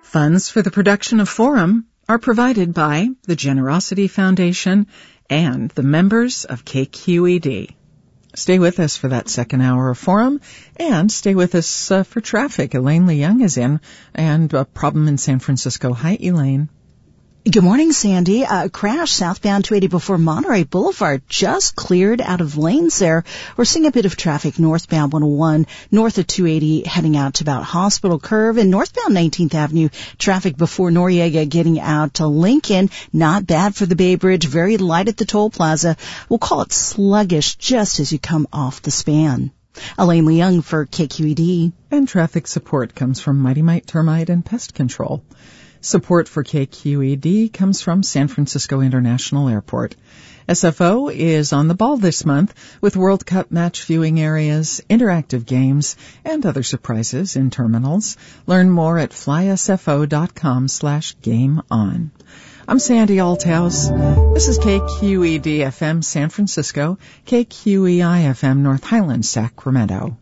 Funds for the production of Forum are provided by the Generosity Foundation and the members of KQED. Stay with us for that second hour of Forum, and stay with us for traffic. Elaine Leung is in, and a problem in San Francisco. Hi, Elaine. Good morning, Sandy. A crash southbound 280 before Monterey Boulevard just cleared out of lanes there. We're seeing a bit of traffic northbound 101, north of 280, heading out to about Hospital Curve, and northbound 19th Avenue, traffic before Noriega getting out to Lincoln. Not bad for the Bay Bridge, very light at the toll plaza. We'll call it sluggish just as you come off the span. Elaine Leung for KQED. And traffic support comes from Mighty Mite Termite and Pest Control. Support for KQED comes from San Francisco International Airport. SFO is on the ball this month with World Cup match viewing areas, interactive games, and other surprises in terminals. Learn more at flysfo.com/gameon. I'm Sandy Althouse. This is KQED FM San Francisco, KQEI FM North Highlands, Sacramento.